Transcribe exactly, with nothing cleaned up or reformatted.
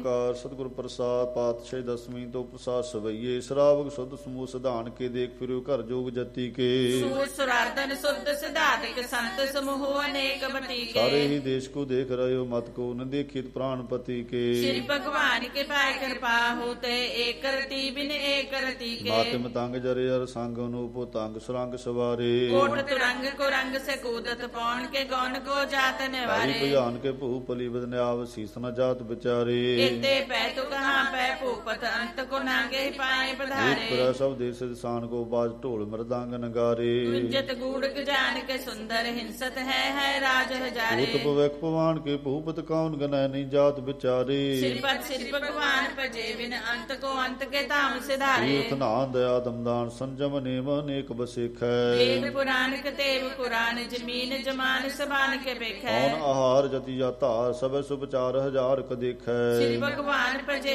ਕਾਰ ਸਤਿਗੁਰ ਪ੍ਰਸਾਦ ਪਾਤਸ਼ਾਹੀ ਦਸਵੀਂ ਤੋਂ ਪ੍ਰਸਾਦ ਸਵਈਏ ਸ਼ਰਾਵਕ ਸੁਧ ਸਮੂਹ ਸਿਧਾਨ ਕੇ ਦੇਖ ਫਿਰਿਓ ਘਰ ਜੋਗ ਜਤੀ ਕੇ ਸੂਰ ਸੁਰਾਰਦਨ ਸੁਧ ਸਿਧਾਤਿਕ ਸੰਤ ਸਮੂਹ ਅਨੇਕ ਬਤੀ ਕੇ ਸਾਰੇ ਹੀ ਦੇਸ਼ ਕੋ ਦੇਖ ਰਹਿਓ ਮਤ ਕੋ ਨ ਦੇਖਿਤ ਪ੍ਰਾਣਪਤੀ ਕੇ ਸ੍ਰੀ ਭਗਵਾਨ ਕੇ ਪਾਇ ਕਿਰਪਾ ਹੋਤੇ ਏਕ ਰਤੀ ਬਿਨ ਏਕ ਰਤੀ ਕੇ ਮਾਤਿ ਮਤੰਗ ਜਰੇ ਅਰ ਸੰਗ ਅਨੂਪ ਤੰਗ ਸੁਰੰਗ ਸਵਾਰੇ ਕੋਟ ਤੁਰੰਗ ਕੋ ਰੰਗ ਸੇ ਕੂਦਤ ਪੌਣ ਕੇ ਗੌਨ ਕੋ ਜਾਤ ਹਰੀ ਨਿਵਾਰੇ ਭਿਆਨ ਕੇ ਭੂ ਪਲੀ ਬਦਨਿਆਵ ਸੀਸ ਨ ਜਾਤ ਵਿਚਾਰੇ ਇਤੇ ਪੈ ਤੂ ਕਹਾਂ ਪੈ ਭੂਪਤ ਅੰਤ ਕੋ ਨਾਗੇ ਪਾਏ ਪਧਾਰੇ ਪੁਰਾ ਸਭ ਦੇਸ ਦਿਸਾਨ ਕੋ ਬਾਜ ਢੋਲ ਮਰਦੰਗ ਨਗਾਰੇ ਗੁੰਜਤ ਗੂੜਕ ਜਾਨ ਕੇ ਸੁੰਦਰ ਹਿੰਸਤ ਹੈ ਹੈ ਰਾਜ ਹਜ਼ਾਰੇ ਭੂਤ ਭਵਿਖ ਭਵਾਨ ਕੇ ਭੂਪਤ ਕੌਣ ਗਨੈ ਨਹੀਂ ਜਾਤ ਵਿਚਾਰੇ ਸਿਰਪਤ ਸਿਰ ਭਗਵਾਨ ਭਜੇ ਬਿਨ ਅੰਤ ਕੋ ਅੰਤ ਕੇ ਧਾਮ ਸਿਧਾਰੇ ਤੀਰਥ ਨਾਮ ਦਇਆ ਦਮਦਾਨ ਸੰਜਮ ਨੇਮ ਅਨੇਕ ਬਸੇਖੈ ਵੇਦ ਪੁਰਾਨ ਕਤੇਬ ਪੁਰਾਨ ਜ਼ਮੀਨ ਜਮਾਨ ਸਬਾਨ ਕੇ ਵੇਖੈ ਕੌਣ ਆਹਾਰ ਜਤੀ ਜਾਤਾ ਸਭੈ ਸੁਪਚਾਰ ਹਜ਼ਾਰ ਕ ਦੇਖੈ ਸ੍ਰੀ ਭਗਵਾਨ ਭਜੇ